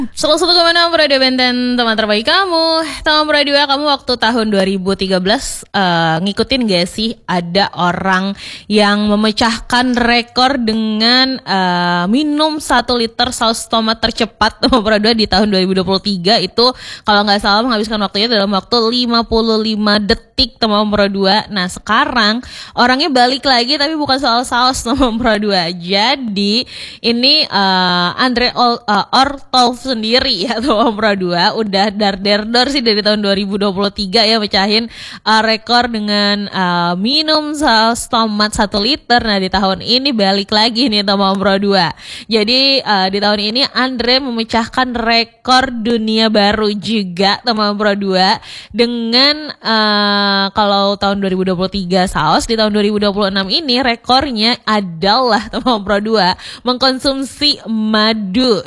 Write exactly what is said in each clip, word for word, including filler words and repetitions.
Selalu satu kemana Radio Benten, teman terbaik kamu. Teman Radio kamu waktu tahun dua ribu tiga belas uh, ngikutin gak sih ada orang yang memecahkan rekor dengan uh, minum satu liter saus tomat tercepat teman Radio di tahun dua ribu dua puluh tiga itu kalau gak salah menghabiskan waktunya dalam waktu lima puluh lima detik teman Radio. Nah sekarang orangnya balik lagi tapi bukan soal saus teman Radio. Jadi ini uh, Andre Ol, uh, Ortolf sendiri ya teman Radio udah dar-der-dor sih dari tahun dua ribu dua puluh tiga ya mecahin uh, rekor dengan uh, minum saus tomat satu liter. Nah di tahun ini balik lagi nih teman Radio. Jadi uh, di tahun ini Andre memecahkan rekor dunia baru juga teman Radio dengan uh, kalau tahun dua ribu dua puluh tiga saus, di tahun dua ribu dua puluh enam ini rekornya adalah teman Radio mengkonsumsi madu.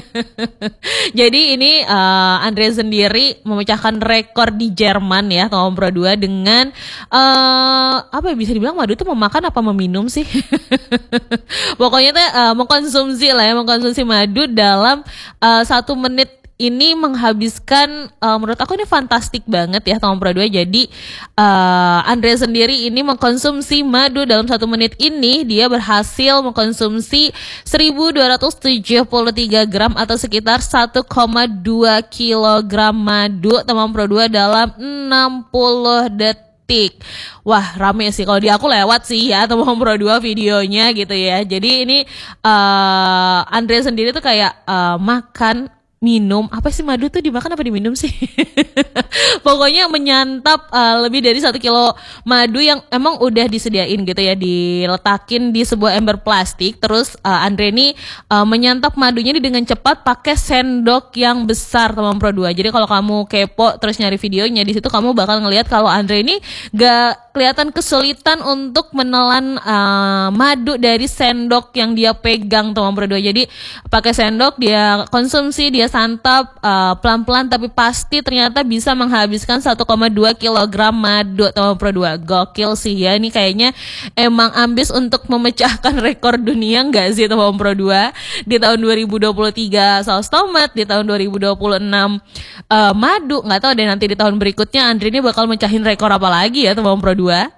Jadi ini uh, Andre sendiri memecahkan rekor di Jerman ya teman Pro dua dengan uh, apa ya bisa dibilang madu itu memakan apa meminum sih? Pokoknya tuh uh, mengkonsumsi lah ya, mengkonsumsi madu dalam uh, satu menit ini menghabiskan uh, menurut aku ini fantastik banget ya teman Pro dua. Jadi uh, Andre sendiri ini mengkonsumsi madu dalam satu menit ini dia berhasil mengkonsumsi seribu dua ratus tujuh puluh tiga gram atau sekitar satu koma dua kilogram madu teman Pro dua dalam enam puluh detik. Wah rame sih kalau di aku lewat sih ya teman Pro dua videonya gitu ya. Jadi ini uh, Andre sendiri tuh kayak uh, makan minum, apa sih madu tuh dimakan apa diminum sih? Pokoknya menyantap uh, lebih dari satu kilo madu yang emang udah disediain gitu ya, diletakin di sebuah ember plastik. Terus uh, Andre ini uh, menyantap madunya dengan cepat pakai sendok yang besar teman Pro dua. Jadi kalau kamu kepo terus nyari videonya di situ kamu bakal ngelihat kalau Andre ini gak kelihatan kesulitan untuk menelan uh, madu dari sendok yang dia pegang teman Pro dua. Jadi pakai sendok dia konsumsi, dia santap uh, pelan-pelan tapi pasti ternyata bisa menghabiskan satu koma dua kilogram madu teman Pro dua. Gokil sih ya, ini kayaknya emang ambis untuk memecahkan rekor dunia enggak sih teman Pro dua. Di tahun dua ribu dua puluh tiga saus tomat, di tahun dua ribu dua puluh enam uh, madu. Nggak tahu deh nanti di tahun berikutnya Andre ini bakal mecahin rekor apa lagi ya teman Pro dua.